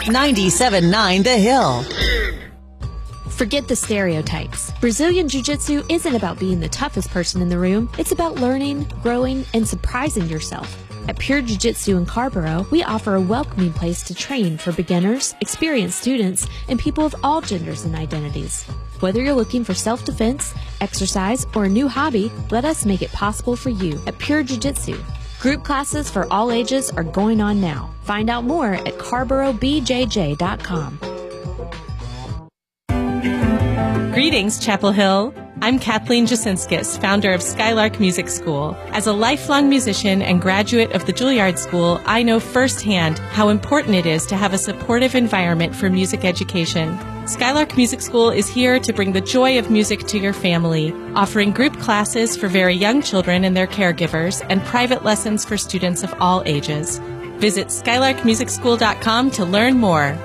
97.9 The Hill. Forget the stereotypes. Brazilian Jiu-Jitsu isn't about being the toughest person in the room. It's about learning, growing, and surprising yourself. At Pure Jiu-Jitsu in Carborough, we offer a welcoming place to train for beginners, experienced students, and people of all genders and identities. Whether you're looking for self-defense, exercise, or a new hobby, let us make it possible for you at Pure Jiu-Jitsu. Group classes for all ages are going on now. Find out more at CarboroughBJJ.com. Greetings, Chapel Hill. I'm Kathleen Jasinskis, founder of Skylark Music School. As a lifelong musician and graduate of the Juilliard School, I know firsthand how important it is to have a supportive environment for music education. Skylark Music School is here to bring the joy of music to your family, offering group classes for very young children and their caregivers, and private lessons for students of all ages. Visit SkylarkMusicSchool.com to learn more.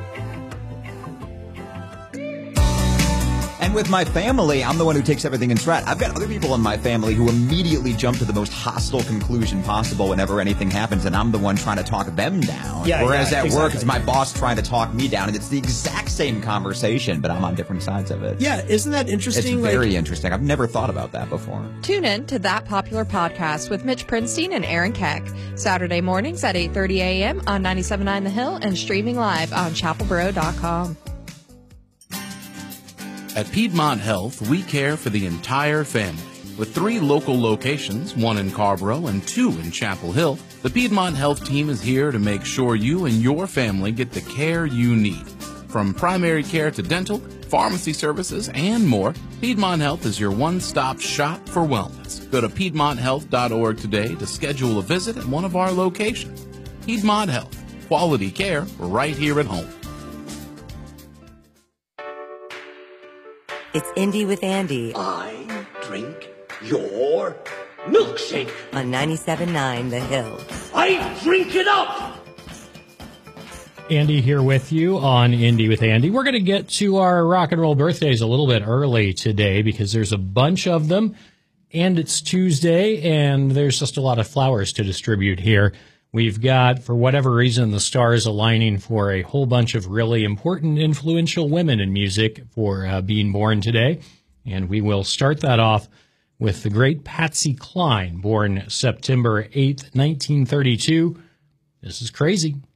And with my family, I'm the one who takes everything in stride. I've got other people in my family who immediately jump to the most hostile conclusion possible whenever anything happens, and I'm the one trying to talk them down. Whereas at work, it's my boss trying to talk me down, and it's the exact same conversation, but I'm on different sides of it. Yeah, isn't that interesting? It's very interesting. I've never thought about that before. Tune in to That Popular Podcast with Mitch Prinstein and Aaron Keck. Saturday mornings at 8:30 a.m. on 97.9 The Hill and streaming live on chapelboro.com. At Piedmont Health, we care for the entire family. With 3 local locations, 1 in Carborough and 2 in Chapel Hill, the Piedmont Health team is here to make sure you and your family get the care you need. From primary care to dental, pharmacy services, and more, Piedmont Health is your one-stop shop for wellness. Go to PiedmontHealth.org today to schedule a visit at one of our locations. Piedmont Health, quality care right here at home. It's Indy with Andy. I drink your milkshake. On 97.9 The Hill. I drink it up! Andy here with you on Indy with Andy. We're going to get to our rock and roll birthdays a little bit early today because there's a bunch of them, and it's Tuesday, and there's just a lot of flowers to distribute here. We've got, for whatever reason, the stars aligning for a whole bunch of really important, influential women in music for being born today. And we will start that off with the great Patsy Cline, born September 8th, 1932. This is Crazy.